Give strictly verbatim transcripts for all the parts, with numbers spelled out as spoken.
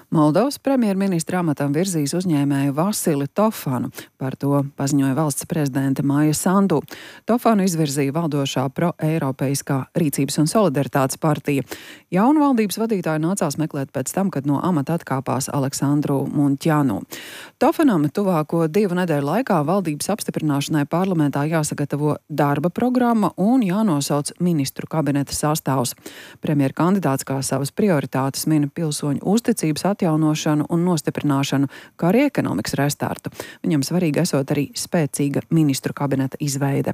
Moldovas premjerministra amatam virzīs uzņēmēju Vasili Tofanu. Par to paziņoja valsts prezidente Maija Sandu. Tofanu izvirzīja valdošā pro-eiropeiskā Rīcības un solidaritātes partija. Jaunu valdības vadītāju nācās meklēt pēc tam, kad no amata atkāpās Aleksandru Muntjanu. Tofanam tuvāko divu nedēļu laikā valdības apstiprināšanai parlamentā jāsagatavo darba programma un jānosauc ministru kabineta sastāvs. Premjera kandidāts kā savas prioritātes min pilsoņu uzticības atjaunošanu un nostiprināšanu, kā arī ekonomikas restartu. Viņam svarīgi esot arī spēcīga ministru kabineta izveide.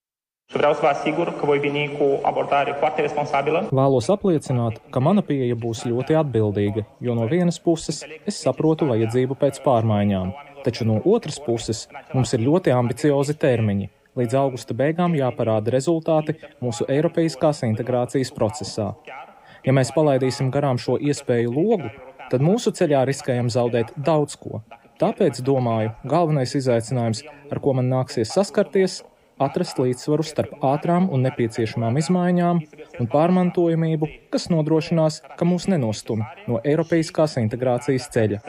Vēlos apliecināt, ka mana pieeja būs ļoti atbildīga, jo no vienas puses es saprotu vajadzību pēc pārmaiņām, taču no otras puses mums ir ļoti ambiciozi termiņi. Līdz augusta beigām jāparāda rezultāti mūsu eiropeiskās integrācijas procesā. Ja mēs palaidīsim garām šo iespēju logu, tad mūsu ceļā riskējam zaudēt daudz ko. Tāpēc, domāju, galvenais izaicinājums, ar ko man nāksies saskarties, atrast līdzsvaru starp ātrām un nepieciešamām izmaiņām un pārmantojamību, kas nodrošinās, ka mūs nenostum no eiropeiskās integrācijas ceļa.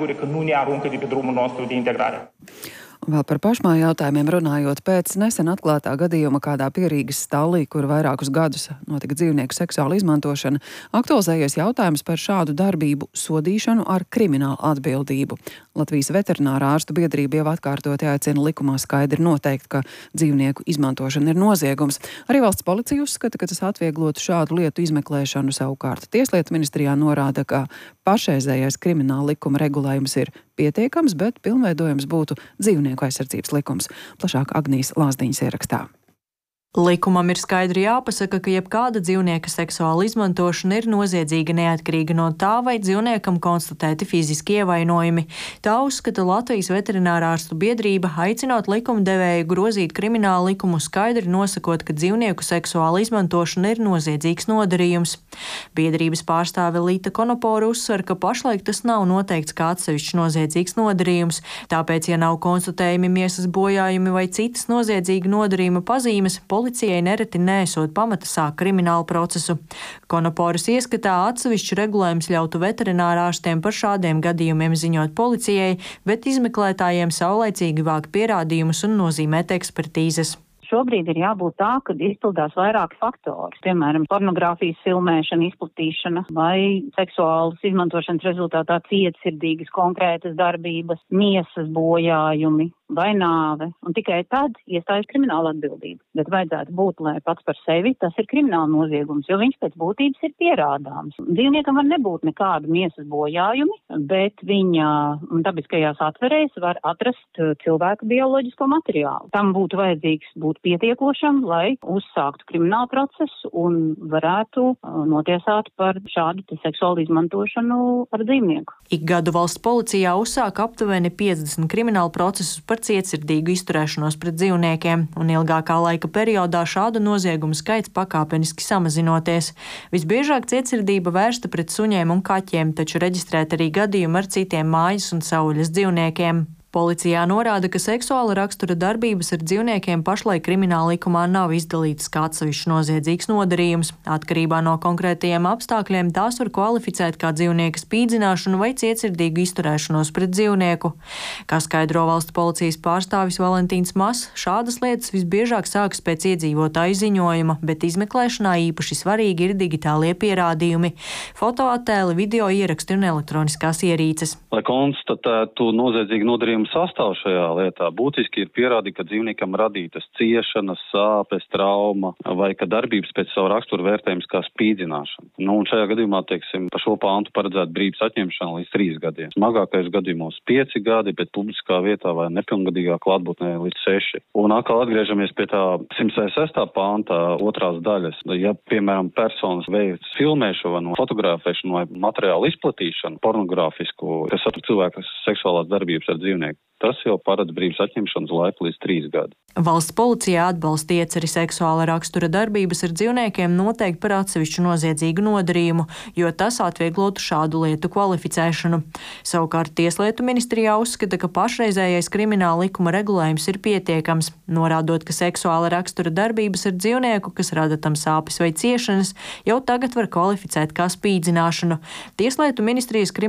Vēl par pašmāju jautājumiem runājot, pēc nesen atklātā gadījuma kādā Pierīgas stallī, kur vairākus gadus notika dzīvnieku seksuāla izmantošana, aktualizējies jautājums par šādu darbību sodīšanu ar kriminālu atbildību. Latvijas veterinārā ārstu biedrība jau atkārtoti aicina likumā skaidri noteikt, ka dzīvnieku izmantošana ir noziegums. Arī valsts policija uzskata, ka tas atvieglotu šādu lietu izmeklēšanu. Savukārt Tieslietu ministrijā norāda, ka pašreizējais krimināla likuma regulējums ir pietiekams, bet pilnveidojums būtu dzīvnieku aizsardzības likums. Plašāk Agnijas Lāsdiņas ierakstā. Likumam ir skaidri jāpasaka, ka jebkāda dzīvnieka seksuāla izmantošana ir noziedzīga neatkarīgi no tā, vai dzīvniekam konstatēti fiziski ievainojumi. Tā uzskata Latvijas veterinārā ārstu biedrība, aicinot likumdevēju grozīt kriminālu likumu, skaidri nosakot, ka dzīvnieku seksuāla izmantošana ir noziedzīgs nodarījums. Biedrības pārstāve Līta Konopora uzsver, ka pašlaik tas nav noteikts kā atsevišķs noziedzīgs nodarījums, tāpēc, ja nav konstatējumi miesas bojājumi vai citas noziedzīga nodarījuma pazīmes, policijai nereti nesot pamata sākt kriminālu procesu. Konoporas ieskatā atsevišķu regulējums ļautu veterinārārstiem par šādiem gadījumiem ziņot policijai, bet izmeklētājiem saulaicīgi vākt pierādījumus un nozīmēt ekspertīzes. Šobrīd ir jābūt tā, ka izpildās vairāki faktori, piemēram, pornogrāfijas filmēšana, izplatīšana vai seksuālas izmantošanas rezultātā cietsirdīgas konkrētas darbības, miesas bojājumi vai nāve, un tikai tad iestājas krimināla atbildība. Bet vajadzētu būt, lai pats par sevi tas ir krimināla noziegums, jo viņš pēc būtības ir pierādāms. Dzīvniekam var nebūt nekādu miesas bojājumi, bet viņa dabiskajās atverēs var atrast cilvēku bioloģisko materiālu. Tam būtu vajadzīgs būt pietiekošam, lai uzsāktu kriminālu procesu un varētu notiesāt par šādu seksuālu izmantošanu ar dzīvnieku. Ik gadu valsts policijā uzsāk aptuveni piecdesmit kriminālu procesus par cietsirdīgu izturēšanos pret dzīvniekiem, un ilgākā laika periodā šādu noziegumu skaits pakāpeniski samazinoties. Visbiežāk cietsirdība vērsta pret suņiem un kaķiem, taču reģistrēt arī gadījumi ar citiem mājas un sauļas dzīvniekiem. Policijā norāda, ka seksuāla rakstura darbības ar dzīvniekiem pašlaik krimināla likumā nav izdalītas kā atsevišķs noziedzīgs nodarījums. Atkarībā no konkrētajiem apstākļiem tās var kvalificēt kā dzīvnieka spīdzināšanu vai cietsirdīgu izturēšanos pret dzīvnieku. Kā skaidro valsts policijas pārstāvis Valentīns Mas, šādas lietas visbiežāk sākas pēc iedzīvotāju ziņojuma, bet izmeklēšanā īpaši svarīgi ir digitālie pierādījumi – fotoattēli, video ieraksti un elektroniskās ierīces. Lai konstatētu noziedzīgu nodarījumu sastāv šajā lietā, būtiski ir pierādīt, ka dzīvniekam radītas ciešanas, sāpes, trauma vai ka darbības pēc savu raksturu vērtējums kā spīdzināšana. Nu, un šajā gadījumā, teiksim, par šo pāntu paredzēt brīvības atņemšanu līdz trīs gadiem. Smagākais gadījumos pieci gadi, bet publiskā vietā vai nepilngadīgā klātbūtnē līdz seši. Un atkal atgriežamies pie tā simt sestā pānta otrās daļas. Ja, piemēram, personas veids filmēšanu, fotografēšanu vai materiālu izplatīšanu, pornogrāfisku, kas satur cilvēku seksuālās darbības ar dzīvnieku, tas jau paredz brīvības atņemšanas laiku līdz trīs gadi. Valsts policijā atbalsta ieceri seksuāla rakstura darbības ar dzīvniekiem noteikti par atsevišķu noziedzīgu nodarījumu, jo tas atvieglotu šādu lietu kvalificēšanu. Savukārt Tieslietu ministrijā uzskata, ka pašreizējais krimināla likuma regulējums ir pietiekams, norādot, ka seksuāla rakstura darbības ar dzīvnieku, kas rada tam sāpes vai ciešanas, jau tagad var kvalificēt kā spīdzināšanu. Tieslietu ministrijas